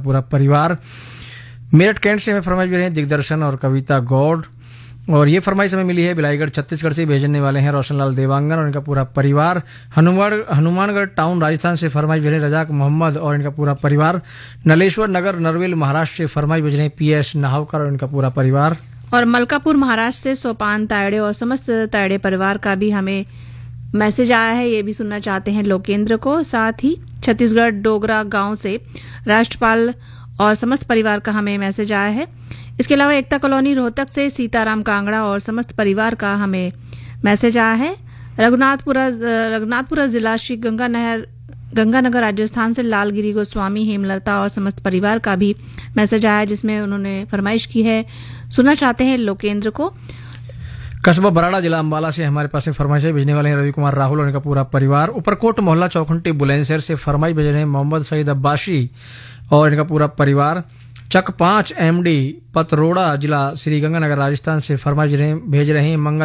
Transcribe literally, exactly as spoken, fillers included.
पूरा परिवार। मेरठ कैंट से हमें फरमाइश भेज रहे हैं दिग्दर्शन और कविता गौड़, और ये फरमाइश हमें मिली है बिलाईगढ़ छत्तीसगढ़ से। भेजने वाले हैं रोशनलाल देवांगन और इनका पूरा परिवार। हनुमान हनुमानगढ़ टाउन राजस्थान से फरमाइश भेज रहे हैं रजाक मोहम्मद और इनका पूरा परिवार। नलेश्वर नगर नरवेल महाराष्ट्र से फरमाइश भेज रहे हैं पी एस नाहवकर और इनका पूरा परिवार। और मलकापुर महाराष्ट्र से सोपान तायड़े और समस्त तायड़े परिवार का भी हमें मैसेज आया है, ये भी सुनना चाहते हैं लोकेंद्र को। साथ ही छत्तीसगढ़ डोगरा गांव से राष्ट्रपाल और समस्त परिवार का हमें मैसेज आया है। इसके अलावा एकता कॉलोनी रोहतक से सीताराम कांगड़ा और समस्त परिवार का हमें मैसेज आया है। रघुनाथपुरा रघुनाथपुरा जिला श्री गंगा नहर गंगानगर राजस्थान से लालगिरी गोस्वामी हेमलता और समस्त परिवार का भी मैसेज आया, जिसमें उन्होंने फरमाइश की है, सुनना चाहते हैं लोकेंद्र को। कस्बा बराड़ा जिला अंबाला से हमारे पास फरमाइश भेजने वाले हैं रवि कुमार राहुल और इनका पूरा परिवार। ऊपरकोट मोहल्ला चौखुंटी बुलंदशहर से फरमाइश भेज रहे हैं मोहम्मद सईद अब्बासी और इनका पूरा परिवार। चक पांच एमडी पतरोड़ा जिला श्री गंगानगर राजस्थान से फरमाइश भेज रहे हैं मंगल